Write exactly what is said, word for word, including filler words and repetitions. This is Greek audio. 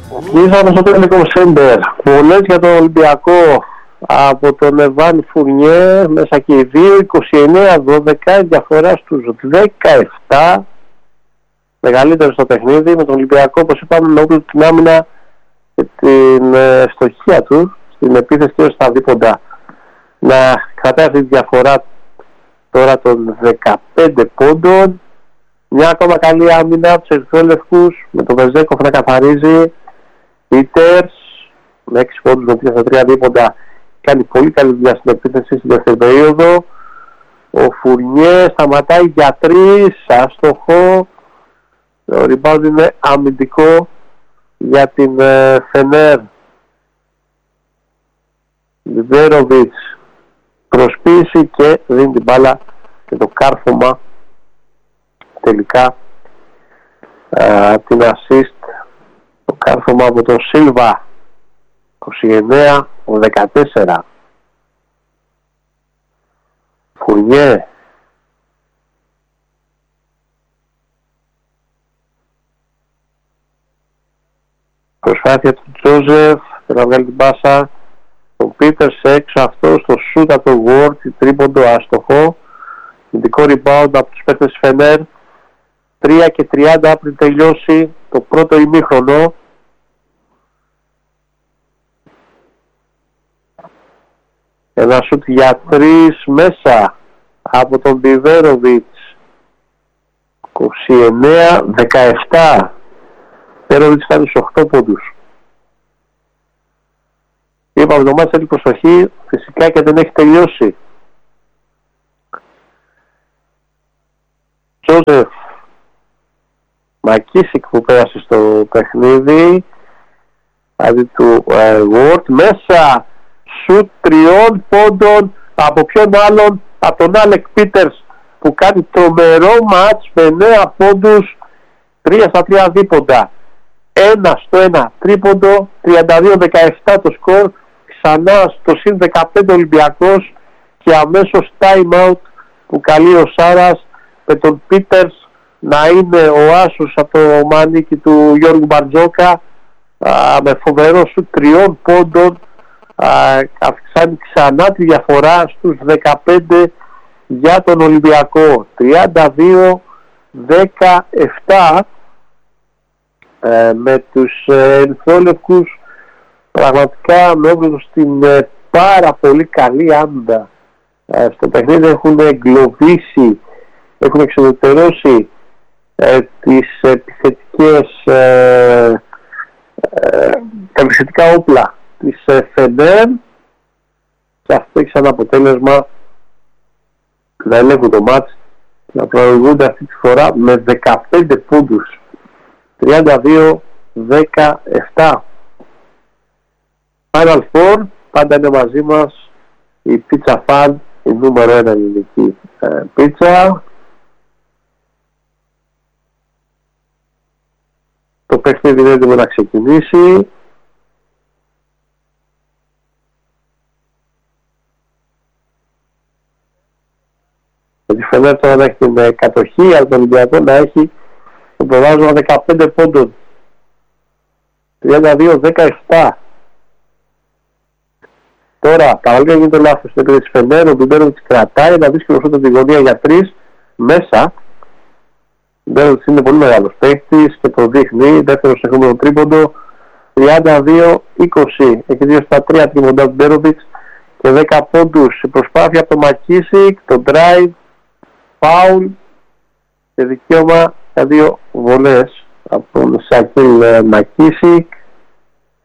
Κλείσαμε στο Technical Center. Βολές για τον Ολυμπιακό από τον Εβάν Φουρνιέ, μέσα και οι δύο, είκοσι εννέα δώδεκα, διαφορά στους δεκαεπτά. Μεγαλύτερο στο παιχνίδι, με τον Ολυμπιακό, όπως είπαμε, με όπλο την άμυνα και την ευστοχία του στην επίθεση και στα δίποντα να κρατάει αυτή τη διαφορά τώρα των δεκαπέντε πόντων. Μια ακόμα καλή άμυνα από τους ερυθρόλευκους, με τον Βεζέκοφ να καθαρίζει. Πίτερς με έξι πόντους με τρία στα τρία δίποντα, κάνει πολύ καλή δουλειά στην επίθεση στην δεύτερη περίοδο. Ο Φουρνιέ σταματάει για τρεις, άστοχο. Το rebound είναι αμυντικό για την ε, Φενέρ. Λιβέροβιτς προσπίση και δίνει την μπάλα και το κάρφωμα τελικά ε, την assist, το κάρφωμα από τον Σίλβα. Είκοσι εννέα δεκατέσσερα. Φουρνιέ. Προσπάθεια του Τζόζεφ, θέλει να βγάλει την πάσα. Ο Πίτερς έξω, αυτό στο σούτ από το Ward, τρίποντο άστοχο. Ειδικό rebound από τους παίκτες της Φενέρ. τρία και τριάντα πριν τελειώσει το πρώτο ημίχρονο. Ένα σούτ για τρεις μέσα από τον Μπιβέροβιτς. είκοσι εννέα δεκαεπτά. Μπιβέροβιτς κάνει στους οκτώ πόντους. Είπαμε το μάτς έχει προσοχή, φυσικά και δεν έχει τελειώσει. Τζόζεφ Μακίσικ που πέρασε στο παιχνίδι, αντί του Ward, μέσα σουτ τριών πόντων από ποιον άλλον, από τον Άλεκ Πίτερς που κάνει τρομερό μάτς με εννέα πόντους, τρία στα τρία δίποντα, ένα στο ένα τρίποντο, τριάντα δύο δεκαεπτά το σκορ, ξανά στο συν δεκαπέντε Ολυμπιακός και αμέσως time out που καλεί ο Σάρας με τον Πίτερς να είναι ο άσος από το μανίκι του Γιώργου Μπαρτζόκα, α, με φοβερό σου τριών πόντων, αυξάνει ξανά τη διαφορά στους δεκαπέντε για τον Ολυμπιακό. Τριάντα δύο δεκαεπτά ε, με τους ερυθρόλευκους πραγματικά με όπλο στην ε, πάρα πολύ καλή άμυνα. Ε, στο παιχνίδι έχουν εγκλωβίσει, έχουν εξοδετερώσει ε, τις επιθετικές ε, ε, τα επιθετικά όπλα της ε, Φενέρ, και αυτό έχει σαν αποτέλεσμα να ελέγχουν το μάτς, να προηγούνται αυτή τη φορά με δεκαπέντε πόντους. Τριάντα δύο δεκαεπτά. Final Four, πάντα είναι μαζί μας η Pizza Fan, η νούμερο ένα ελληνική ε, πίτσα. Το παιχνίδι είναι έτοιμο να ξεκινήσει. Με τη Φενέρ τώρα να έχει την κατοχή, αλλά τον Ολυμπιακό να έχει το προβάδισμα δεκαπέντε πόντων. τριάντα δύο δεκαεπτά. Τώρα, παραλίγο γίνεται λάθος στην επίθεση της Φενέρ, ο Μπιμπέροβιτς κρατάει να δύσκολο σούτ τη γωνία για τρεις μέσα. Ο Μπιμπέροβιτς είναι πολύ μεγάλος παίκτης και το δείχνει, δεύτερος έχουμε το τρίποντο, τριάντα δύο είκοσι. Έχει δύο στα τρία τρίποντα ο Μπιμπέροβιτς και δέκα πόντους. Η προσπάθεια από το Μακίσικ, το drive, foul και δικαίωμα για δύο βολές από τον Σακίλ Μακίσικ.